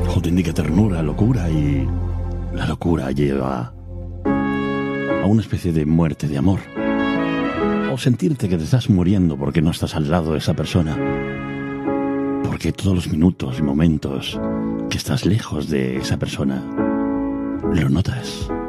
O te indica ternura, locura, y la locura lleva a una especie de muerte de amor. O sentirte que te estás muriendo porque no estás al lado de esa persona. Porque todos los minutos y momentos que estás lejos de esa persona, lo notas.